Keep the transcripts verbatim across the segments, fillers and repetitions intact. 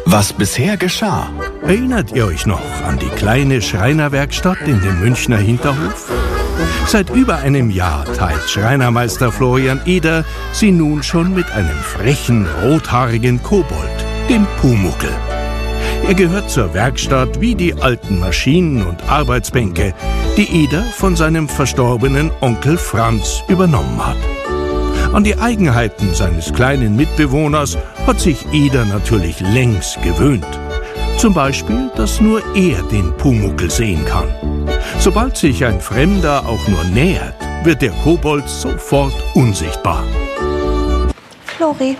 Was bisher geschah. Erinnert ihr euch noch an die kleine Schreinerwerkstatt in dem Münchner Hinterhof? Seit über einem Jahr teilt Schreinermeister Florian Eder sie nun schon mit einem frechen, rothaarigen Kobold, dem Pumuckl. Er gehört zur Werkstatt wie die alten Maschinen und Arbeitsbänke, die Eder von seinem verstorbenen Onkel Franz übernommen hat. An die Eigenheiten seines kleinen Mitbewohners hat sich Eder natürlich längst gewöhnt. Zum Beispiel, dass nur er den Pumuckl sehen kann. Sobald sich ein Fremder auch nur nähert, wird der Kobold sofort unsichtbar. Flori,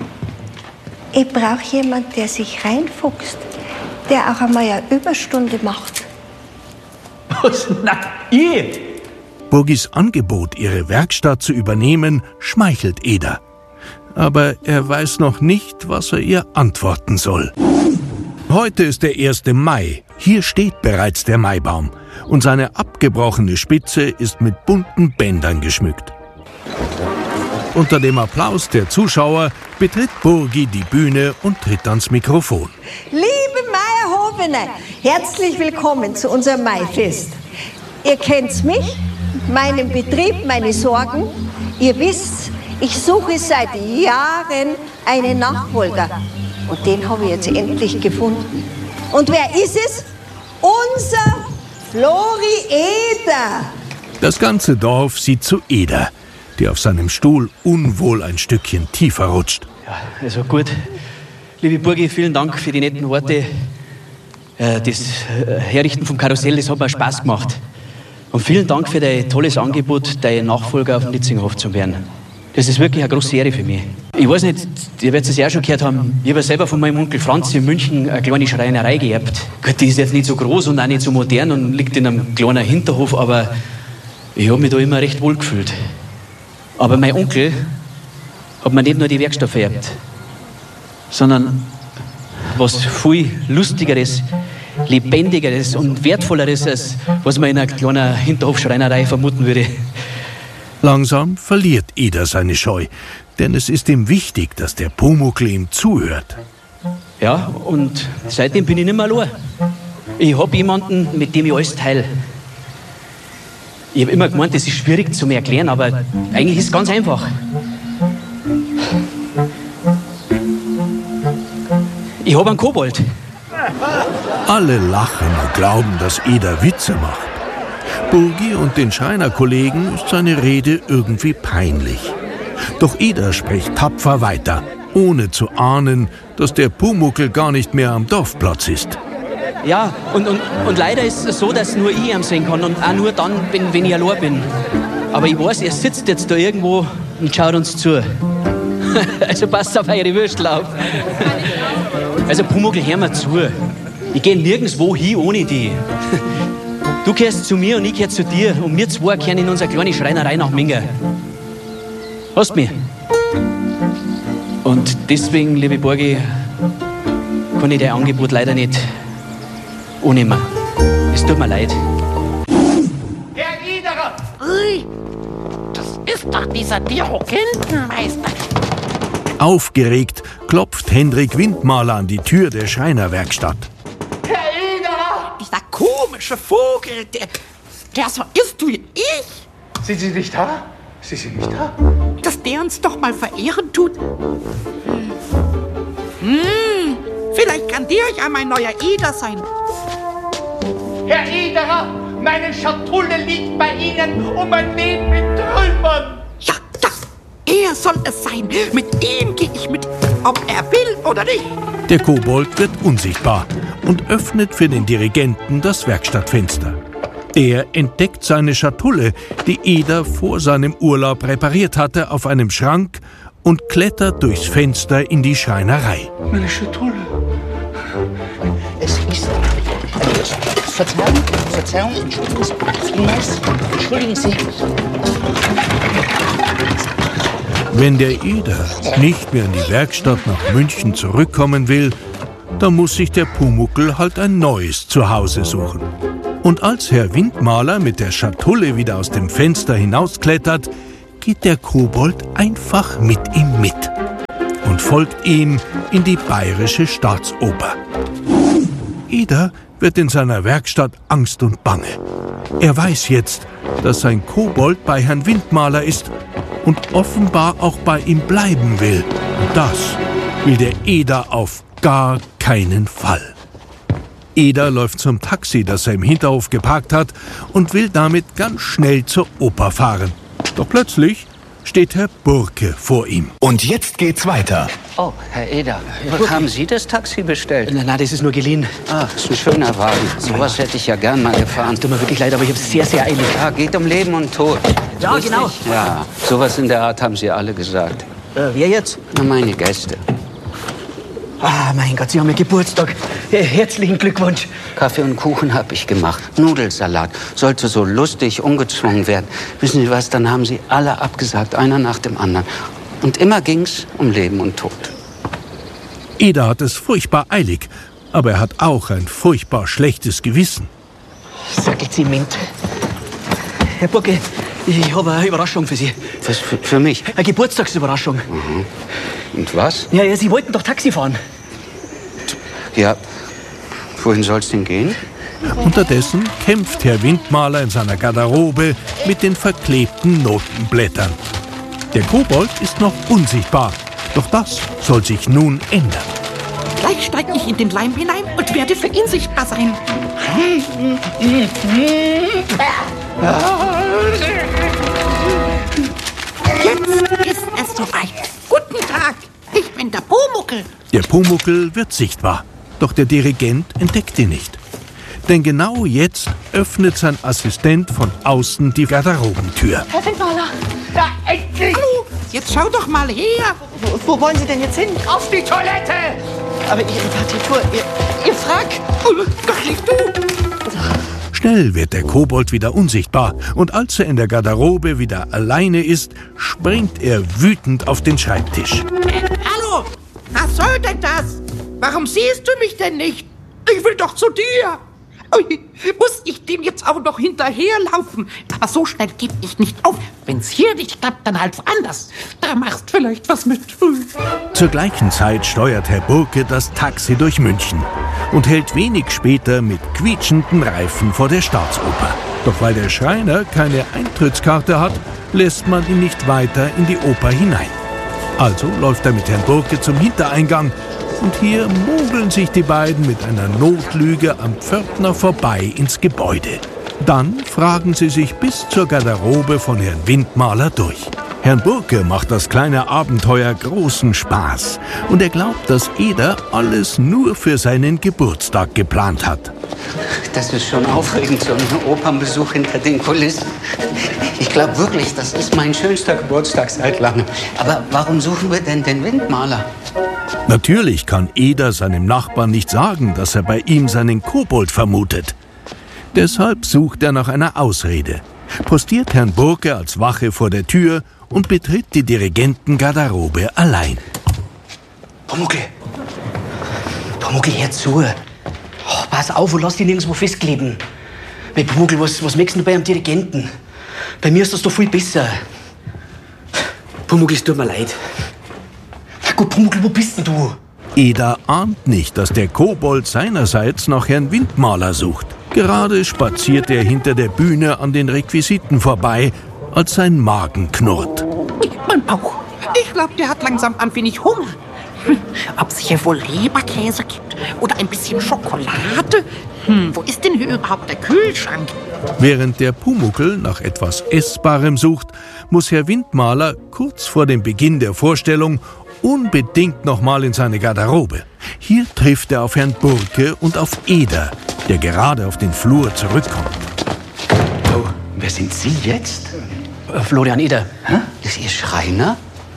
ich brauche jemanden, der sich reinfuchst, der auch einmal eine Überstunde macht. Was? Na, ich? Burgis Angebot, ihre Werkstatt zu übernehmen, schmeichelt Eder. Aber er weiß noch nicht, was er ihr antworten soll. Heute ist der erste Mai. Hier steht bereits der Maibaum. Und seine abgebrochene Spitze ist mit bunten Bändern geschmückt. Unter dem Applaus der Zuschauer betritt Burgi die Bühne und tritt ans Mikrofon. Liebe Maierhofener, herzlich willkommen zu unserem Maifest. Ihr kennt mich, meinen Betrieb, meine Sorgen. Ihr wisst, ich suche seit Jahren einen Nachfolger. Und den habe ich jetzt endlich gefunden. Und wer ist es? Unser Flori Eder. Das ganze Dorf sieht zu Eder, der auf seinem Stuhl unwohl ein Stückchen tiefer rutscht. Ja, also gut. Liebe Burgi, vielen Dank für die netten Worte. Äh, das Herrichten vom Karussell, das hat mir Spaß gemacht. Und vielen Dank für dein tolles Angebot, dein Nachfolger auf dem Litzinghof zu werden. Das ist wirklich eine große Ehre für mich. Ich weiß nicht, ihr werdet es ja auch schon gehört haben, ich habe selber von meinem Onkel Franz in München eine kleine Schreinerei geerbt. Gut, die ist jetzt nicht so groß und auch nicht so modern und liegt in einem kleinen Hinterhof, aber ich habe mich da immer recht wohl gefühlt. Aber mein Onkel hat mir nicht nur die Werkstatt vererbt, sondern was viel Lustigeres, Lebendigeres und Wertvolleres, als was man in einer kleinen Hinterhofschreinerei vermuten würde. Langsam verliert Eder seine Scheu, denn es ist ihm wichtig, dass der Pumuckl ihm zuhört. Ja, und seitdem bin ich nicht mehr allein. Ich habe jemanden, mit dem ich alles teile. Ich habe immer gemeint, das ist schwierig zu mir erklären, aber eigentlich ist es ganz einfach. Ich habe einen Kobold. Alle lachen und glauben, dass Eder Witze macht. Burgi und den Schreinerkollegen ist seine Rede irgendwie peinlich. Doch Eder spricht tapfer weiter, ohne zu ahnen, dass der Pumuckl gar nicht mehr am Dorfplatz ist. Ja, und, und, und leider ist es so, dass nur ich ihn sehen kann und auch nur dann, wenn, wenn ich allein bin. Aber ich weiß, er sitzt jetzt da irgendwo und schaut uns zu. Also passt auf eure Würstel auf. Also Pumuckl, hör mir zu. Ich gehe nirgendwo hin ohne dich. Du gehörst zu mir und ich gehöre zu dir. Und wir zwei gehören in unsere kleine Schreinerei nach Minga. Hast du mich? Und deswegen, liebe Burgi, kann ich dein Angebot leider nicht annehmen. Es tut mir leid. Herr Ederer! Ui, das ist doch dieser Dirogentenmeister. Aufgeregt klopft Hendrik Windmaler an die Tür der Schreinerwerkstatt. Herr Ederer! Dieser komische Vogel, der, der so ist wie ich. Sind Sie nicht da? Sie sind nicht da? Dass der uns doch mal verehren tut. Hm, vielleicht kann der ja mein neuer Eder sein. Herr Ederer, meine Schatulle liegt bei Ihnen und mein Leben in Trümmern. Ja, ja, er soll es sein. Mit ihm gehe ich mit, ob er will oder nicht. Der Kobold wird unsichtbar und öffnet für den Dirigenten das Werkstattfenster. Er entdeckt seine Schatulle, die Eder vor seinem Urlaub repariert hatte, auf einem Schrank und klettert durchs Fenster in die Schreinerei. Meine Schatulle. Es ist... Verzeihung, Verzeihung, entschuldigen Sie, vielmals, entschuldigen Sie. Wenn der Eder nicht mehr in die Werkstatt nach München zurückkommen will, dann muss sich der Pumuckl halt ein neues Zuhause suchen. Und als Herr Windmaler mit der Schatulle wieder aus dem Fenster hinausklettert, geht der Kobold einfach mit ihm mit. und folgt ihm in die Bayerische Staatsoper. Eder wird in seiner Werkstatt Angst und Bange. Er weiß jetzt, dass sein Kobold bei Herrn Windmaler ist und offenbar auch bei ihm bleiben will. Und das will der Eder auf gar keinen Fall. Eder läuft zum Taxi, das er im Hinterhof geparkt hat, und will damit ganz schnell zur Oper fahren. Doch plötzlich steht Herr Burke vor ihm. Und jetzt geht's weiter. Oh, Herr Eder, haben Sie das Taxi bestellt? Nein, nein, das ist nur geliehen. Ah, ist ein schöner Wagen. Sowas hätte ich ja gern mal gefahren. Tut mir wirklich leid, aber ich habe es sehr, sehr eilig. Ja, geht um Leben und Tod. Ja, genau. Ja, sowas in der Art haben Sie alle gesagt. Äh, wer jetzt? Na, meine Gäste. Ah, mein Gott, Sie haben ja Geburtstag. Äh, herzlichen Glückwunsch. Kaffee und Kuchen habe ich gemacht. Nudelsalat. Sollte so lustig, ungezwungen werden. Wissen Sie was, dann haben Sie alle abgesagt, einer nach dem anderen. Und immer ging's um Leben und Tod. Eder hat es furchtbar eilig, aber er hat auch ein furchtbar schlechtes Gewissen. Sackelzement. Herr Burke, ich habe eine Überraschung für Sie. Was für, für mich? Eine Geburtstagsüberraschung. Mhm. Und was? Ja, ja, Sie wollten doch Taxi fahren. Ja, wohin soll's denn gehen? Unterdessen kämpft Herr Windmaler in seiner Garderobe mit den verklebten Notenblättern. Der Kobold ist noch unsichtbar, doch das soll sich nun ändern. Gleich steige ich in den Leim hinein und werde für ihn sichtbar sein. Jetzt ist es soweit. Guten Tag, ich bin der Pumuckl. Der Pumuckl wird sichtbar, doch der Dirigent entdeckt ihn nicht. Denn genau jetzt öffnet sein Assistent von außen die Garderobentür. Herr Windmaler, da endlich! Hallo, jetzt schau doch mal her. Wo, wo wollen Sie denn jetzt hin? Auf die Toilette! Aber Ihre Partitur, Ihr, Ihr Frack. Oh, doch nicht du. Schnell wird der Kobold wieder unsichtbar und als er in der Garderobe wieder alleine ist, springt er wütend auf den Schreibtisch. Äh, hallo, was soll denn das? Warum siehst du mich denn nicht? Ich will doch zu dir. Ui, muss ich dem jetzt auch noch hinterherlaufen? Aber so schnell gebe ich nicht auf. Wenn's hier nicht klappt, dann halt woanders. Da machst vielleicht was mit. Zur gleichen Zeit steuert Herr Burke das Taxi durch München und hält wenig später mit quietschenden Reifen vor der Staatsoper. Doch weil der Schreiner keine Eintrittskarte hat, lässt man ihn nicht weiter in die Oper hinein. Also läuft er mit Herrn Burke zum Hintereingang und hier mogeln sich die beiden mit einer Notlüge am Pförtner vorbei ins Gebäude. Dann fragen sie sich bis zur Garderobe von Herrn Windmaler durch. Herrn Burke macht das kleine Abenteuer großen Spaß und er glaubt, dass Eder alles nur für seinen Geburtstag geplant hat. Das ist schon aufregend, so ein Opernbesuch hinter den Kulissen. Ich glaube wirklich, das ist mein schönster Geburtstag seit langem. Aber warum suchen wir denn den Windmaler? Natürlich kann Eder seinem Nachbarn nicht sagen, dass er bei ihm seinen Kobold vermutet. Deshalb sucht er nach einer Ausrede, postiert Herrn Burke als Wache vor der Tür und betritt die Dirigentengarderobe allein. Pumuckl. Pumuckl, hör zu. Oh, pass auf und lass dich nirgendwo festkleben. Bei Pumuckl, was, was merkst du bei einem Dirigenten? Bei mir ist das doch viel besser. Pumuckl, es tut mir leid. Gut, Pumuckl, wo bist denn du? Eder ahnt nicht, dass der Kobold seinerseits nach Herrn Windmaler sucht. Gerade spaziert er hinter der Bühne an den Requisiten vorbei, als sein Magen knurrt. Mein Bauch. Ich glaube, der hat langsam ein wenig Hunger. Hm, ob es hier wohl Leberkäse gibt oder ein bisschen Schokolade? Hm, wo ist denn hier überhaupt der Kühlschrank? Während der Pumuckl nach etwas Essbarem sucht, muss Herr Windmaler kurz vor dem Beginn der Vorstellung unbedingt noch mal in seine Garderobe. Hier trifft er auf Herrn Burke und auf Eder, der gerade auf den Flur zurückkommt. Oh, wer sind Sie jetzt? Äh, Florian Eder. Hä? Ist Ihr Schreiner?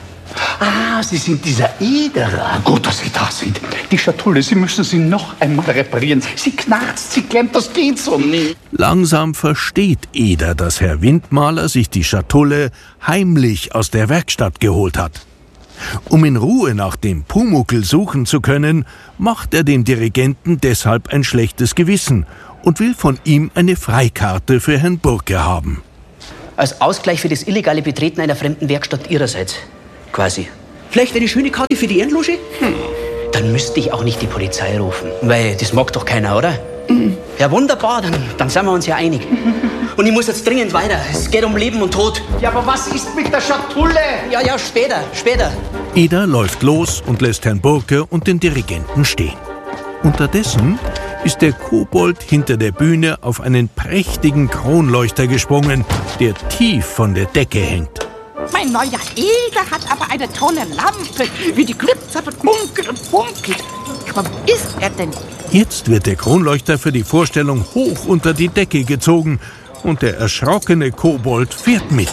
Ah, Sie sind dieser Ederer. Gut, dass Sie da sind. Die Schatulle, Sie müssen sie noch einmal reparieren. Sie knarzt, sie klemmt, das geht so nicht. Langsam versteht Eder, dass Herr Windmaler sich die Schatulle heimlich aus der Werkstatt geholt hat. Um in Ruhe nach dem Pumuckl suchen zu können, macht er dem Dirigenten deshalb ein schlechtes Gewissen und will von ihm eine Freikarte für Herrn Burke haben. Als Ausgleich für das illegale Betreten einer fremden Werkstatt Ihrerseits, quasi. Vielleicht eine schöne Karte für die Ehrenloge? Hm. Dann müsste ich auch nicht die Polizei rufen. Weil das mag doch keiner, oder? Mhm. Ja, wunderbar, dann, dann sind wir uns ja einig. Und ich muss jetzt dringend weiter. Es geht um Leben und Tod. Ja, aber was ist mit der Schatulle? Ja, ja, später, später. Eder läuft los und lässt Herrn Burke und den Dirigenten stehen. Unterdessen ist der Kobold hinter der Bühne auf einen prächtigen Kronleuchter gesprungen, der tief von der Decke hängt. Mein neuer Eder hat aber eine tolle Lampe, wie die glitzert und munkelt und funkelt. Aber wo ist er denn? Jetzt wird der Kronleuchter für die Vorstellung hoch unter die Decke gezogen und der erschrockene Kobold fährt mit.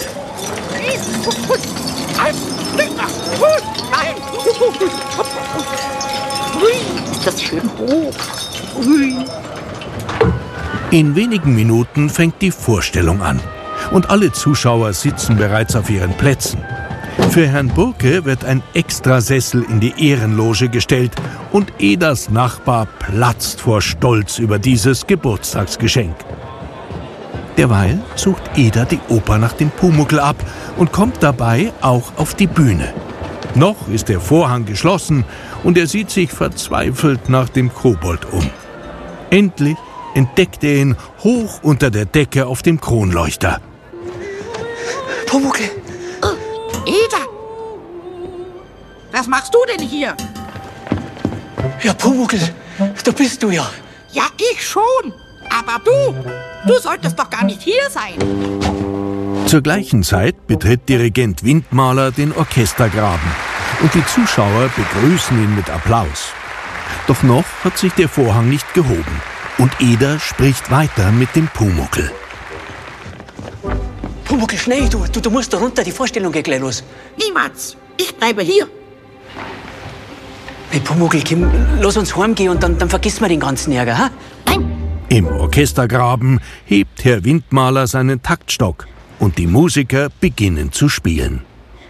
Ist das schön hoch. In wenigen Minuten fängt die Vorstellung an und alle Zuschauer sitzen bereits auf ihren Plätzen. Für Herrn Burke wird ein Extrasessel in die Ehrenloge gestellt und Eders Nachbar platzt vor Stolz über dieses Geburtstagsgeschenk. Derweil sucht Eder die Oper nach dem Pumuckl ab und kommt dabei auch auf die Bühne. Noch ist der Vorhang geschlossen und er sieht sich verzweifelt nach dem Kobold um. Endlich entdeckt er ihn hoch unter der Decke auf dem Kronleuchter. Pumuckl! Oh, Eder! Was machst du denn hier? Ja, Pumuckl, da bist du ja. Ja, ich schon. Aber du, du solltest doch gar nicht hier sein. Zur gleichen Zeit betritt Dirigent Windmaler den Orchestergraben und die Zuschauer begrüßen ihn mit Applaus. Doch noch hat sich der Vorhang nicht gehoben und Eder spricht weiter mit dem Pumuckl. Pumuckl, schnell, du, du, du musst da runter, die Vorstellung geht gleich los. Niemals, ich bleibe hier. Hey, Pumuckl, komm, lass uns heimgehen und dann, dann vergessen wir den ganzen Ärger, ha? Nein. Im Orchestergraben hebt Herr Windmaler seinen Taktstock und die Musiker beginnen zu spielen.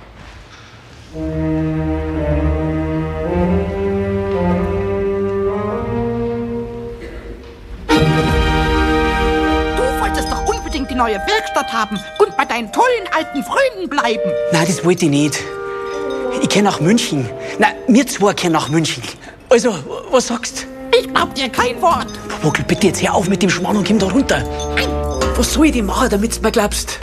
Du wolltest doch unbedingt die neue Werkstatt haben und bei deinen tollen alten Freunden bleiben. Nein, das wollte ich nicht. Ich geh nach München. Nein, wir zwei gehen nach München. Also, was sagst du? Ich glaub dir kein Wort. Pumuckl, bitte jetzt hör auf mit dem Schmarrn und komm da runter. Was soll ich denn machen, damit du mir glaubst?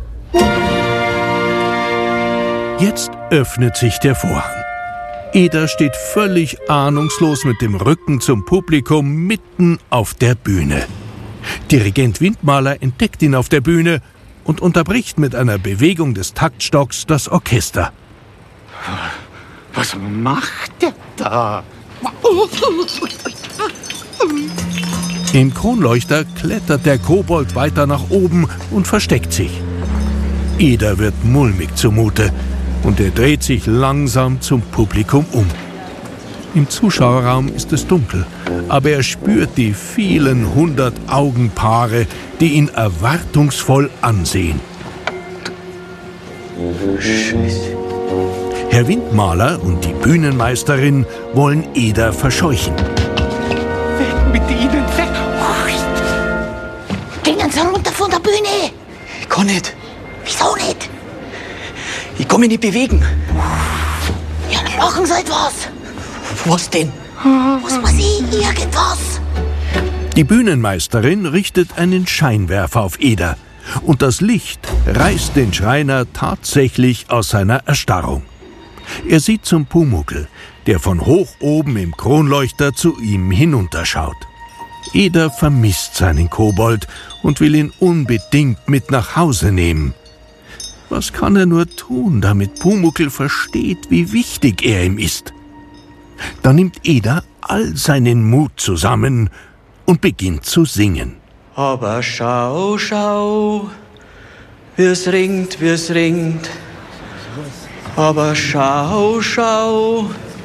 Jetzt öffnet sich der Vorhang. Eder steht völlig ahnungslos mit dem Rücken zum Publikum mitten auf der Bühne. Dirigent Windmaler entdeckt ihn auf der Bühne und unterbricht mit einer Bewegung des Taktstocks das Orchester. Was macht der da? Im Kronleuchter klettert der Kobold weiter nach oben und versteckt sich. Eder wird mulmig zumute und er dreht sich langsam zum Publikum um. Im Zuschauerraum ist es dunkel, aber er spürt die vielen hundert Augenpaare, die ihn erwartungsvoll ansehen. Scheiße. Herr Windmaler und die Bühnenmeisterin wollen Eder verscheuchen. Weg mit ihnen, weg! Gehen Sie runter von der Bühne. Ich kann nicht. Wieso nicht? Ich kann mich nicht bewegen. Ja, dann machen Sie etwas. Was denn? Was weiß ich, irgendwas. Die Bühnenmeisterin richtet einen Scheinwerfer auf Eder und das Licht reißt den Schreiner tatsächlich aus seiner Erstarrung. Er sieht zum Pumuckl, der von hoch oben im Kronleuchter zu ihm hinunterschaut. Eder vermisst seinen Kobold und will ihn unbedingt mit nach Hause nehmen. Was kann er nur tun, damit Pumuckl versteht, wie wichtig er ihm ist? Da nimmt Eder all seinen Mut zusammen und beginnt zu singen. Aber schau, schau, wie's ringt, wie's ringt. Aber schau, schau,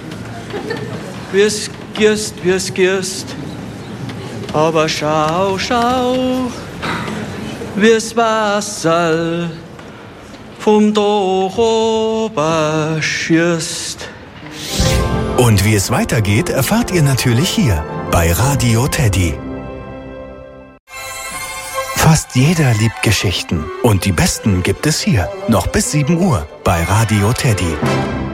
wie's gierst, wie's gierst. Aber schau, schau, wie's Wasser vom Dach ober schießt. Und wie es weitergeht, erfahrt ihr natürlich hier bei Radio Teddy. Fast jeder liebt Geschichten und die besten gibt es hier, noch bis sieben Uhr bei Radio Teddy.